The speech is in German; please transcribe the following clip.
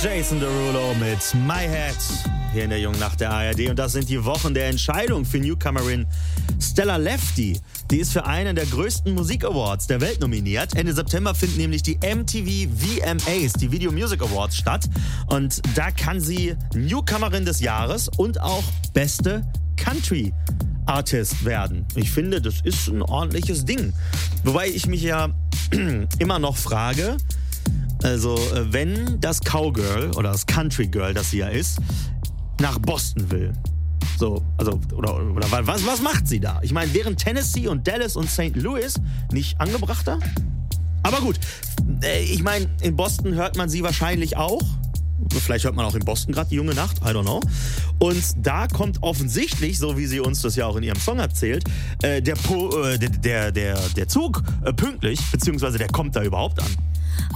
Jason Derulo mit My Head hier in der Jungen Nacht der ARD. Und das sind die Wochen der Entscheidung für Newcomerin Stella Lefty. Die ist für einen der größten Musik-Awards der Welt nominiert. Ende September finden nämlich die MTV VMAs, die Video Music Awards, statt. Und da kann sie Newcomerin des Jahres und auch beste Country Artist werden. Ich finde, das ist ein ordentliches Ding. Wobei ich mich ja immer noch frage, also wenn das Cowgirl oder das Country Girl, das sie ja ist, nach Boston will. So, also, oder was macht sie da? Ich meine, wären Tennessee und Dallas und St. Louis nicht angebrachter? Aber gut, ich meine, in Boston hört man sie wahrscheinlich auch. Vielleicht hört man auch in Boston gerade die Junge Nacht, I don't know. Und da kommt offensichtlich, so wie sie uns das ja auch in ihrem Song erzählt, der Zug pünktlich, beziehungsweise der kommt da überhaupt an.